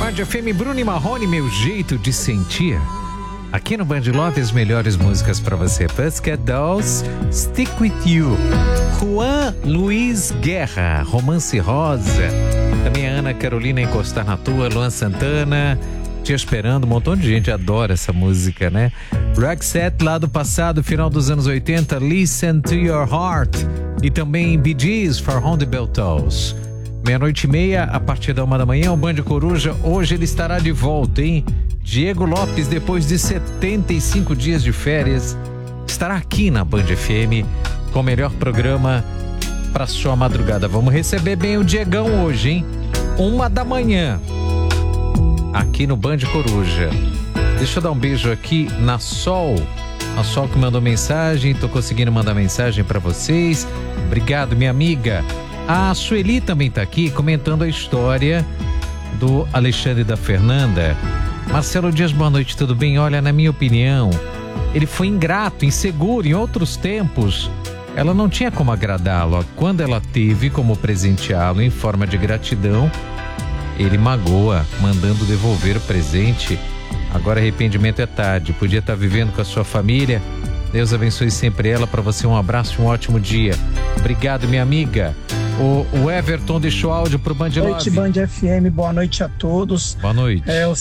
Band FM, Bruno e Marrone, meu jeito de sentir. Aqui no Band Love, as melhores músicas pra você. Pussycat Dolls, Stick With You. Juan Luiz Guerra, Romance Rosa. Também a Ana Carolina, Encostar na Tua. Luan Santana, Te Esperando. Um montão de gente adora essa música, né? Roxette, lá do passado, final dos anos 80. Listen to Your Heart. E também Bee Gees, For Home the Bell Tolls. 00:30, a partir da 1 da manhã, o Band Coruja. Hoje ele estará de volta, hein? Diego Lopes, depois de 75 dias de férias, estará aqui na Band FM com o melhor programa para sua madrugada. Vamos receber bem o Diegão hoje, hein? 1 da manhã, aqui no Band Coruja. Deixa eu dar um beijo aqui na Sol. A Sol que mandou mensagem, tô conseguindo mandar mensagem para vocês. Obrigado, minha amiga. A Sueli também tá aqui comentando a história do Alexandre e da Fernanda. Marcelo Dias, boa noite, tudo bem? Olha, na minha opinião, ele foi ingrato, inseguro. Em outros tempos, ela não tinha como agradá-lo. Quando ela teve como presenteá-lo em forma de gratidão, ele magoa, mandando devolver o presente. Agora arrependimento é tarde, podia estar vivendo com a sua família. Deus abençoe sempre ela. Para você um abraço e um ótimo dia. Obrigado, minha amiga. O Everton deixou áudio pro Band Love. Boa noite, Band FM, boa noite a todos. Boa noite.